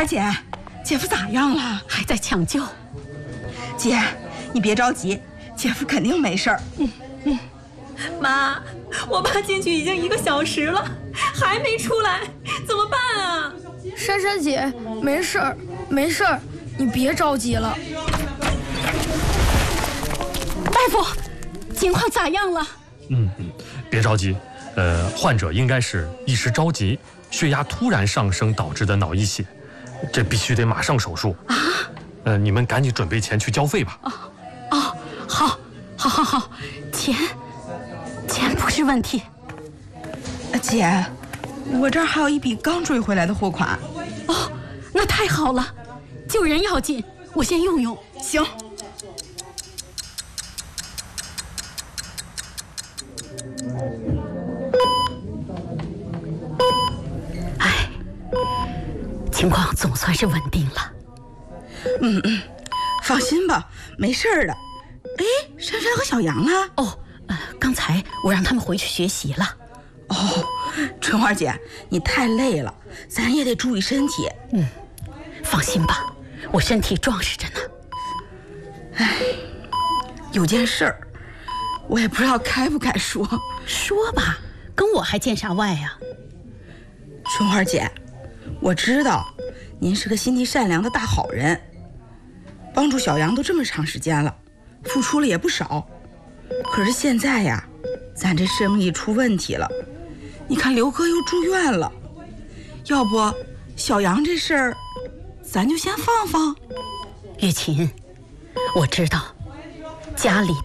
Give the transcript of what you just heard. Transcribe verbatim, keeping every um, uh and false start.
花姐，姐夫咋样了？ 还在抢救。 姐，你别着急，姐夫肯定没事儿。 嗯嗯。 妈，我爸进去已经一个小时了，还没出来，怎么办啊？ 珊珊姐，没事儿，没事儿，你别着急了。 大夫，情况咋样了？ 嗯嗯，别着急，呃，患者应该是一时着急，血压突然上升导致的脑溢血，这必须得马上手术啊！呃，你们赶紧准备钱去交费吧。 哦哦，好，好，好，好，钱，钱不是问题。 姐，我这儿还有一笔刚追回来的货款。 哦，那太好了，救人要紧，我先用用。 行。 哎，情况总算是稳定了。 嗯嗯，放心吧，没事儿的。哎，珊珊和小杨呢？ 哦，呃，刚才我让他们回去学习了。 哦，春花姐，你太累了，咱也得注意身体。 嗯，放心吧，我身体壮实着呢。 哎，有件事儿，我也不知道该不该说。 说吧，跟我还见啥外呀？ 春花姐，我知道您是个心地善良的大好人，帮助小杨都这么长时间了，付出了也不少。可是现在呀，咱这生意出问题了，你看刘哥又住院了，要不小杨这事儿咱就先放放。 月琴，我知道家里